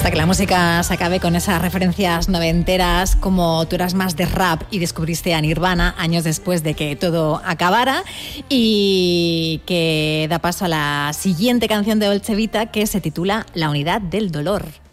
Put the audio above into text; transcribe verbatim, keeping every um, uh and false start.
gusta que la música se acabe con esas referencias noventeras, como tú eras más de rap y descubriste a Nirvana años después de que todo acabara, y que da paso a la siguiente canción de Dolce Vita, que se titula La unidad del dolor.